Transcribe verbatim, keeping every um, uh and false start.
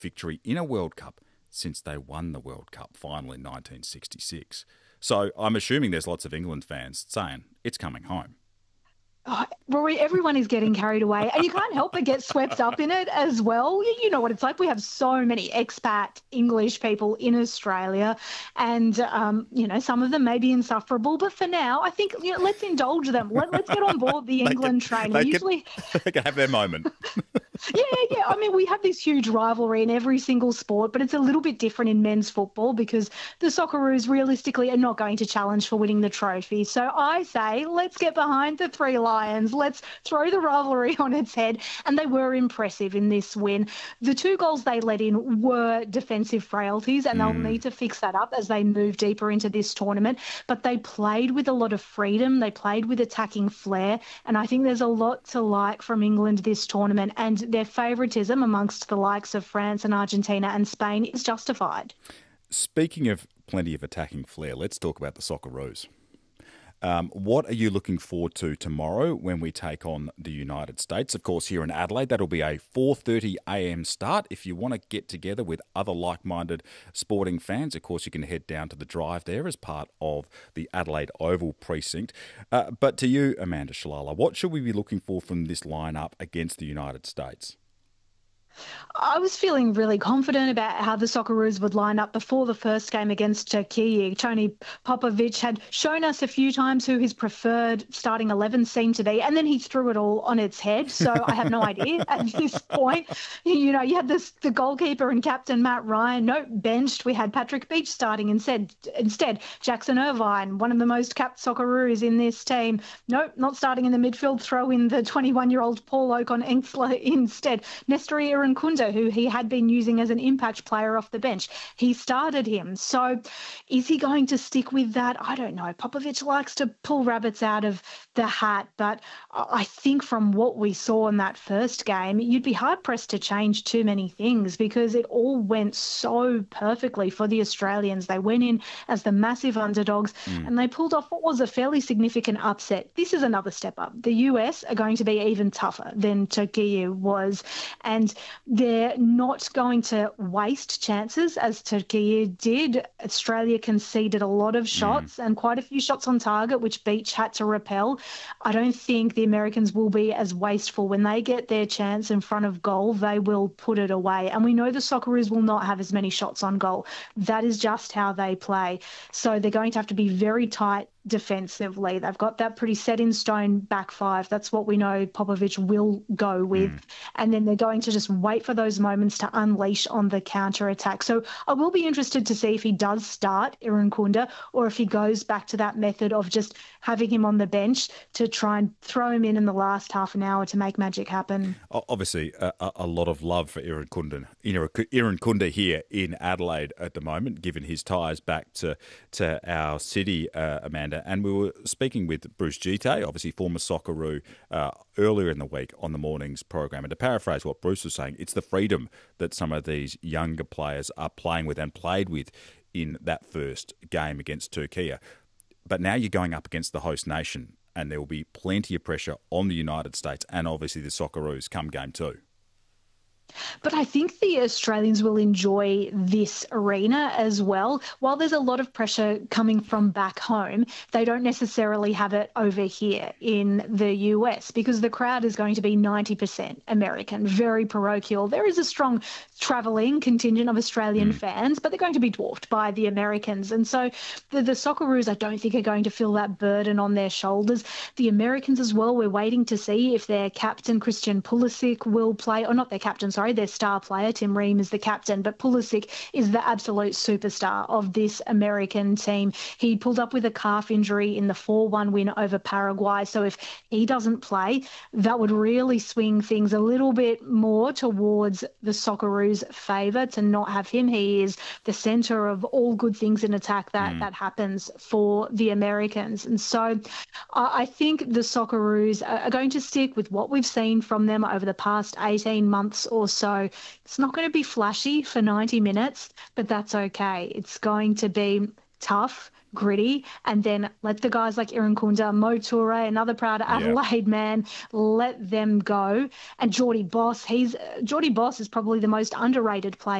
victory in a World Cup since they won the World Cup final in nineteen sixty-six. So I'm assuming there's lots of England fans saying it's coming home. Oh, Rory, everyone is getting carried away, and you can't help but get swept up in it as well. You know what it's like. We have so many expat English people in Australia, and, um, you know, some of them may be insufferable. But for now, I think, you know, let's indulge them. Let, let's get on board the England train. We usually they can have their moment. Yeah, yeah. I mean, we have this huge rivalry in every single sport, but it's a little bit different in men's football because the Socceroos realistically are not going to challenge for winning the trophy. So I say, let's get behind the Three Lions. Let's throw the rivalry on its head. And they were impressive in this win. The two goals they let in were defensive frailties, and they'll Mm. need to fix that up as they move deeper into this tournament. But they played with a lot of freedom. They played with attacking flair. And I think there's a lot to like from England this tournament. And their favouritism amongst the likes of France and Argentina and Spain is justified. Speaking of plenty of attacking flair, let's talk about the Socceroos. Um, what are you looking forward to tomorrow when we take on the United States? Of course, here in Adelaide, that'll be a four thirty a m start. If you want to get together with other like-minded sporting fans, of course, you can head down to the Drive there as part of the Adelaide Oval precinct. Uh, but to you, Amanda Shalala, what should we be looking for from this lineup against the United States? I was feeling really confident about how the Socceroos would line up before the first game against Turkey. Tony Popovic had shown us a few times who his preferred starting eleven seemed to be, and then he threw it all on its head. So I have no idea at this point. You know, you had this the goalkeeper and captain Matt Ryan. No, benched. We had Patrick Beach starting instead. Instead, Jackson Irvine, one of the most capped Socceroos in this team. No, not starting in the midfield. Throw in the twenty-one-year-old Paul Okon-Enxler instead. Nestor Nkunda, who he had been using as an impact player off the bench. He started him. So is he going to stick with that? I don't know. Popovic likes to pull rabbits out of the hat, but I think from what we saw in that first game, you'd be hard-pressed to change too many things because it all went so perfectly for the Australians. They went in as the massive underdogs mm. and they pulled off what was a fairly significant upset. This is another step up. The U S are going to be even tougher than Turkey was, and they're not going to waste chances as Turkey did. Australia conceded a lot of shots mm. and quite a few shots on target, which Beach had to repel. I don't think the Americans will be as wasteful. When they get their chance in front of goal, they will put it away. And we know the Socceroos will not have as many shots on goal. That is just how they play. So they're going to have to be very tight defensively. They've got that pretty set in stone back five. That's what we know Popovic will go with. Mm. And then they're going to just wait for those moments to unleash on the counter attack. So I will be interested to see if he does start Irankunda or if he goes back to that method of just having him on the bench to try and throw him in in the last half an hour to make magic happen. Obviously, a, a lot of love for Irankunda, Irankunda here in Adelaide at the moment, given his ties back to, to our city, uh, Amanda. And we were speaking with Bruce Gite, obviously former Socceroo, uh, earlier in the week on the morning's program. And to paraphrase what Bruce was saying, it's the freedom that some of these younger players are playing with and played with in that first game against Turkey. But now you're going up against the host nation, and there will be plenty of pressure on the United States and obviously the Socceroos come game two. But I think the Australians will enjoy this arena as well. While there's a lot of pressure coming from back home, they don't necessarily have it over here in the U S because the crowd is going to be ninety percent American, very parochial. There is a strong travelling contingent of Australian mm. fans, but they're going to be dwarfed by the Americans. And so the, the Socceroos, I don't think, are going to feel that burden on their shoulders. The Americans as well, we're waiting to see if their captain, Christian Pulisic, will play, or not their captain, sorry, Sorry, their star player. Tim Ream is the captain, but Pulisic is the absolute superstar of this American team. He pulled up with a calf injury in the four one win over Paraguay. So if he doesn't play, that would really swing things a little bit more towards the Socceroos' favour to not have him. He is the centre of all good things in attack that, mm. that happens for the Americans. And so I think the Socceroos are going to stick with what we've seen from them over the past eighteen months or so. It's not going to be flashy for ninety minutes, but that's okay. It's going to be tough, gritty, and then let the guys like Irankunda, Mo Toure, another proud Adelaide yeah. man, let them go. And Geordie Boss, he's Geordie Boss is probably the most underrated player